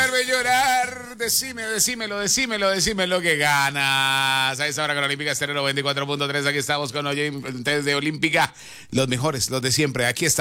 verme llorar. Decímelo que ganas. A esa hora con Olímpica Estéreo 94.3. Aquí estamos con oyentes de Olímpica. Los mejores, los de siempre. Aquí está.